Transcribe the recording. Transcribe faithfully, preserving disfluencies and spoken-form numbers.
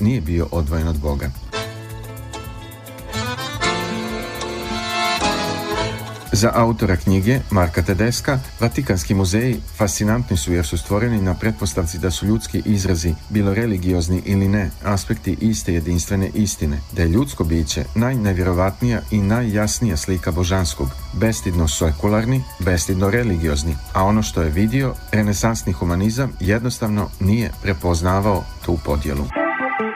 nije bio odvojen od Boga. Za autora knjige, Marka Tedeska, Vatikanski muzeji fascinantni su jer su stvoreni na pretpostavci da su ljudski izrazi, bilo religiozni ili ne, aspekti iste jedinstvene istine, da je ljudsko biće najnevjerovatnija i najjasnija slika božanskog, bestidno sekularni, bestidno religiozni, a ono što je vidio, renesansni humanizam jednostavno nije prepoznavao tu podjelu.